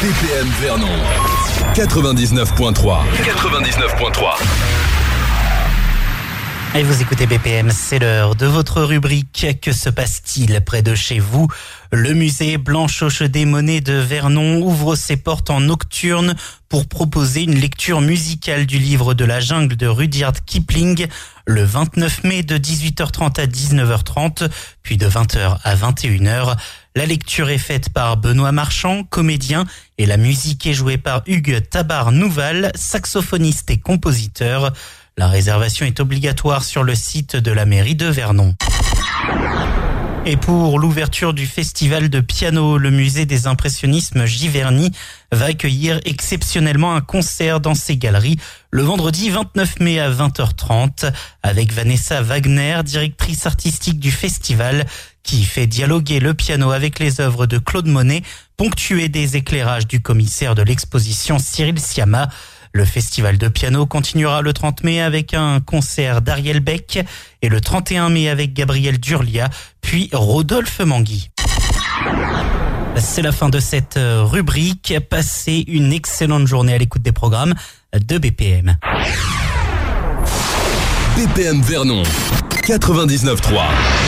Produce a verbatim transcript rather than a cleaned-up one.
P M Vernon quatre-vingt-dix-neuf point trois. quatre-vingt-dix-neuf point trois. Et vous écoutez B P M, c'est l'heure de votre rubrique. Que se passe-t-il près de chez vous? Le musée Blanchauche-des-Monnaies de Vernon ouvre ses portes en nocturne pour proposer une lecture musicale du livre de la jungle de Rudyard Kipling le vingt-neuf mai de dix-huit heures trente à dix-neuf heures trente, puis de vingt heures à vingt et une heures. La lecture est faite par Benoît Marchand, comédien, et la musique est jouée par Hugues Tabar-Nouval, saxophoniste et compositeur. La réservation est obligatoire sur le site de la mairie de Vernon. Et pour l'ouverture du festival de piano, le musée des impressionnismes Giverny va accueillir exceptionnellement un concert dans ses galeries le vendredi vingt-neuf mai à vingt heures trente avec Vanessa Wagner, directrice artistique du festival, qui fait dialoguer le piano avec les œuvres de Claude Monet, ponctuées des éclairages du commissaire de l'exposition Cyril Siama. Le festival de piano continuera le trente mai avec un concert d'Ariel Beck et le trente et un mai avec Gabriel Durlia, puis Rodolphe Mangui. C'est la fin de cette rubrique. Passez une excellente journée à l'écoute des programmes de B P M. B P M Vernon quatre-vingt-dix-neuf point trois.